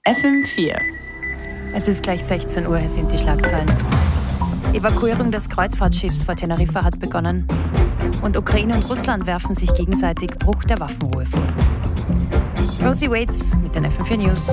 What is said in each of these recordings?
FM4. Es ist gleich 16 Uhr, hier sind die Schlagzeilen. Evakuierung des Kreuzfahrtschiffs vor Teneriffa hat begonnen. Und Ukraine und Russland werfen sich gegenseitig Bruch der Waffenruhe vor. Rosie Waits mit den FM4 News.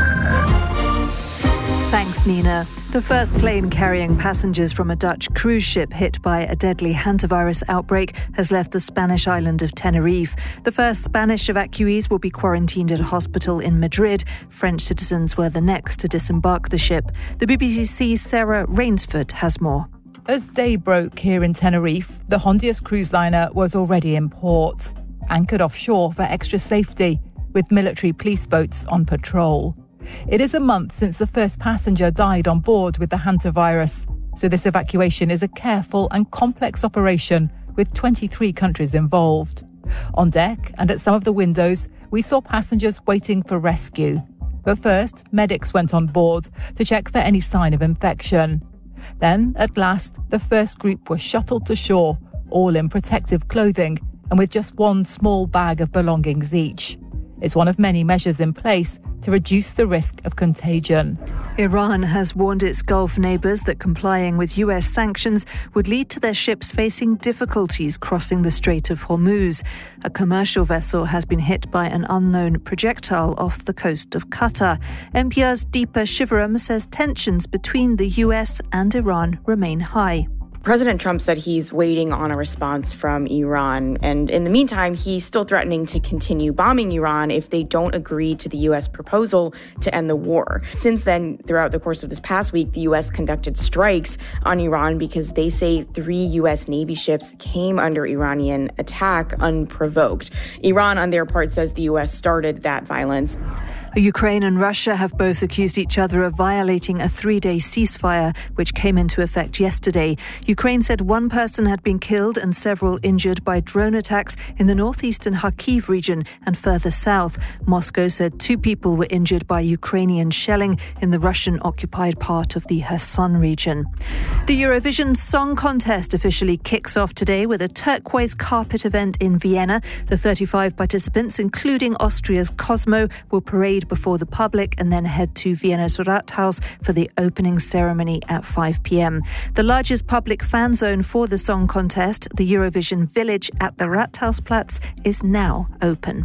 Thanks, Nina. The first plane carrying passengers from a Dutch cruise ship hit by a deadly hantavirus outbreak has left the Spanish island of Tenerife. The first Spanish evacuees will be quarantined at a hospital in Madrid. French citizens were the next to disembark the ship. The BBC's Sarah Rainsford has more. As day broke here in Tenerife, the Hondias cruise liner was already in port, anchored offshore for extra safety, with military police boats on patrol. It is a month since the first passenger died on board with the hantavirus, so this evacuation is a careful and complex operation with 23 countries involved. On deck and at some of the windows, we saw passengers waiting for rescue. But first, medics went on board to check for any sign of infection. Then, at last, the first group were shuttled to shore, all in protective clothing and with just one small bag of belongings each. It's one of many measures in place to reduce the risk of contagion. Iran has warned its Gulf neighbours that complying with US sanctions would lead to their ships facing difficulties crossing the Strait of Hormuz. A commercial vessel has been hit by an unknown projectile off the coast of Qatar. NPR's Deepa Shivaram says tensions between the US and Iran remain high. President Trump said he's waiting on a response from Iran. And in the meantime, he's still threatening to continue bombing Iran if they don't agree to the U.S. proposal to end the war. Since then, throughout the course of this past week, the U.S. conducted strikes on Iran because they say 3 U.S. Navy ships came under Iranian attack unprovoked. Iran, on their part, says the U.S. started that violence. Ukraine and Russia have both accused each other of violating a 3-day ceasefire, which came into effect yesterday. Ukraine said one person had been killed and several injured by drone attacks in the northeastern Kharkiv region and further south. Moscow said 2 people were injured by Ukrainian shelling in the Russian-occupied part of the Kherson region. The Eurovision Song Contest officially kicks off today with a turquoise carpet event in Vienna. The 35 participants, including Austria's Cosmo, will parade before the public and then head to Vienna's Rathaus for the opening ceremony at 5 p.m. The largest public fan zone for the song contest, the Eurovision Village at the Rathausplatz, is now open.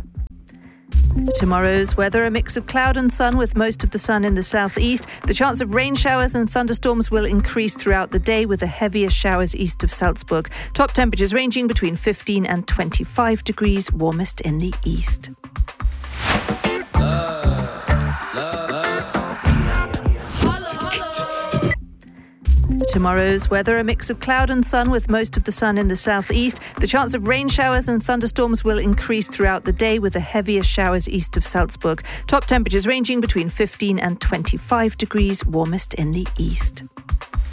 Tomorrow's weather, a mix of cloud and sun with most of the sun in the southeast. The chance of rain showers and thunderstorms will increase throughout the day with the heaviest showers east of Salzburg. Top temperatures ranging between 15 and 25 degrees, warmest in the east. Tomorrow's weather, a mix of cloud and sun with most of the sun in the southeast. The chance of rain showers and thunderstorms will increase throughout the day with the heaviest showers east of Salzburg. Top temperatures ranging between 15 and 25 degrees, warmest in the east.